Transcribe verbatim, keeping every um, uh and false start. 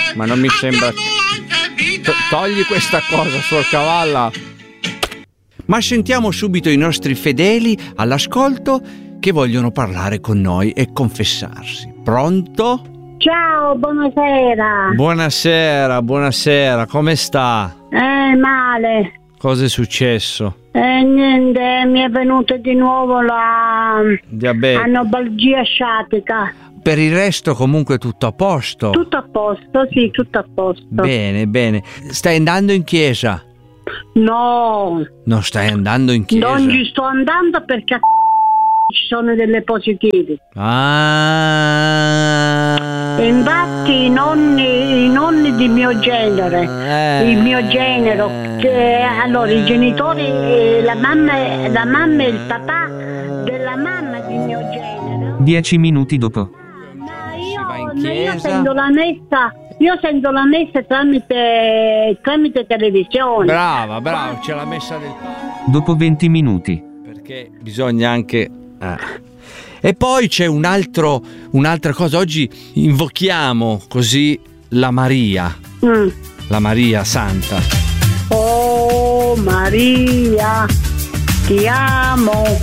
Ma non mi sembra. To- togli questa cosa, suor Cavalla. Ma sentiamo subito i nostri fedeli all'ascolto che vogliono parlare con noi e confessarsi. Pronto? Ciao, buonasera. Buonasera, buonasera, come sta? Eh, male. Cosa è successo? Eh, niente, mi è venuta di nuovo la Diabete. anobalgia sciatica. Per il resto comunque tutto a posto? Tutto a posto, sì, tutto a posto. Bene, bene. Stai andando in chiesa? No. Non stai andando in chiesa? Non ci sto andando perché a ci sono delle positive. Ah. E infatti i nonni, i nonni di mio genere, eh. il mio genero, che, allora i genitori, la mamma, la mamma e il papà della mamma di mio genero. Dieci minuti dopo. Ma Si va in io, io chiesa. sento la messa, io sento la messa tramite, tramite televisione. Brava, brava, c'è la messa del Dopo venti minuti. perché bisogna anche eh. E poi c'è un altro un'altra cosa, oggi invochiamo così la Maria, Mm. la Maria Santa. Oh Maria, ti amo.